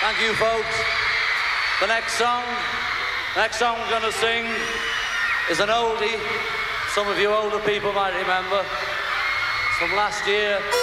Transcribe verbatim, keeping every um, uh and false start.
Thank you, folks. The next song, next song we're going to sing is an oldie. Some of you older people might remember. It's from last year.